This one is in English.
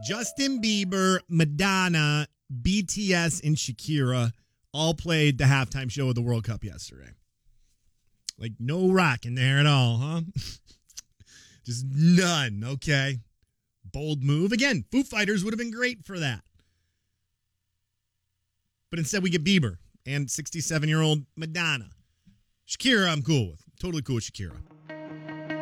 Justin Bieber, Madonna, BTS, and Shakira all played the halftime show of the World Cup yesterday. Like, no rock in there at all, huh? Just none, okay? Bold move. Again, Foo Fighters would have been great for that. But instead we get Bieber and 67-year-old Madonna. Shakira, I'm cool with. Totally cool with Shakira.